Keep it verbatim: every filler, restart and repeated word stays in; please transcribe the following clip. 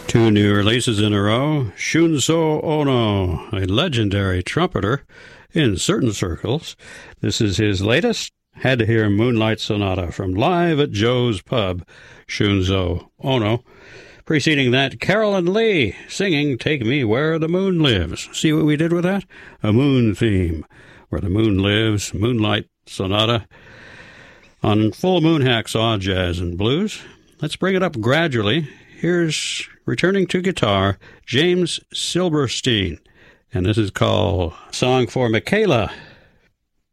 Two new releases in a row. Shunzo Ono, a legendary trumpeter in certain circles. This is his latest. Had to hear Moonlight Sonata from Live at Joe's Pub, Shunzo Ono. Preceding that, Carolyn Lee singing Take Me Where the Moon Lives. See what we did with that? A moon theme. Where the Moon Lives, Moonlight Sonata. On Full Moon Hacksaw Jazz and Blues. Let's bring it up gradually. Here's, returning to guitar, James Silberstein. And this is called Song for Michaela.